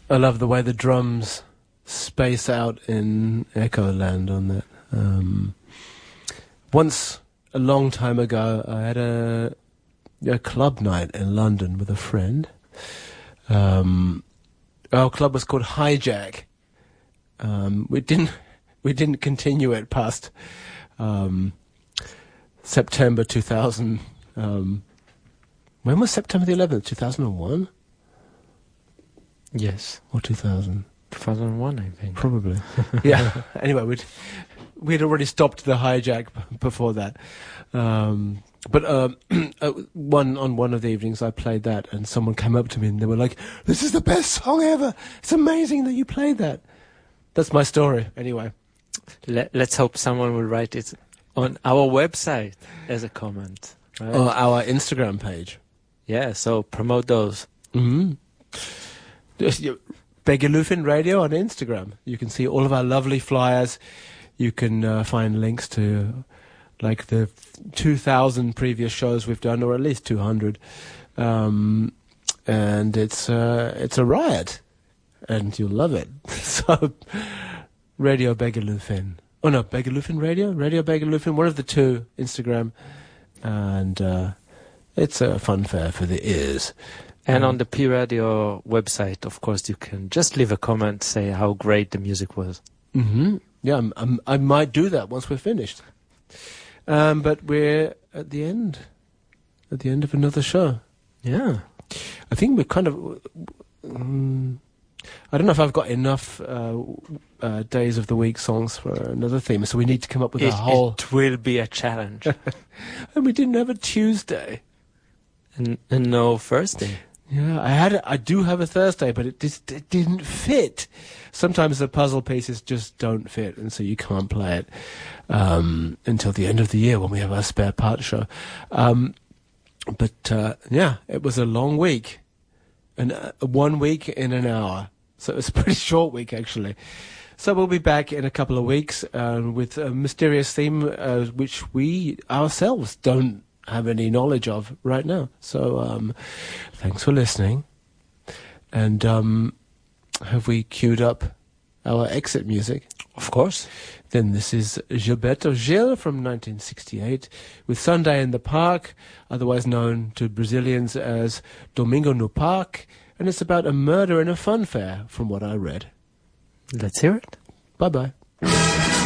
I love the way the drums space out in Echo Land on that. Once, a long time ago, I had a club night in London with a friend. Our club was called Hijack. We didn't continue it past September 2000. When was September the 11th? 2001? Yes. Or 2000? 2001, I think. Probably. Yeah. Anyway, we'd already stopped the Hijack before that. But on one of the evenings I played that, and someone came up to me and they were like, "This is the best song ever. It's amazing that you played that." That's my story, anyway. Let's hope someone will write it on our website as a comment. Right? Or our Instagram page. Yeah, so promote those. Mm-hmm. Begelufin Radio on Instagram. You can see all of our lovely flyers. You can find links to like the 2,000 previous shows we've done, or at least 200. And it's a riot, and you'll love it. So, Radio Begelufin. Oh no, Begelufin Radio? Radio Begelufin, one of the two, Instagram. And it's a fun fair for the ears. And on the P-Radio website, of course, you can just leave a comment, say how great the music was. Mm-hmm. Yeah, I might do that once we're finished. But we're at the end of another show. Yeah. I think we're kind of... I don't know if I've got enough days of the week songs for another theme, so we need to come up with a whole... It will be a challenge. And we didn't have a Tuesday. And no Thursday. Yeah, I do have a Thursday, but it didn't fit. Sometimes the puzzle pieces just don't fit, and so you can't play it until the end of the year when we have our spare part show. But it was a long week, and 1 week in an hour, so it was a pretty short week actually. So we'll be back in a couple of weeks with a mysterious theme which we ourselves don't have any knowledge of right now. So thanks for listening. And have we queued up our exit music? Of course. Then this is Gilberto Gil from 1968 with Sunday in the Park, otherwise known to Brazilians as Domingo no Parque, and it's about a murder in a fun fair, from what I read. Let's hear it. Bye-bye.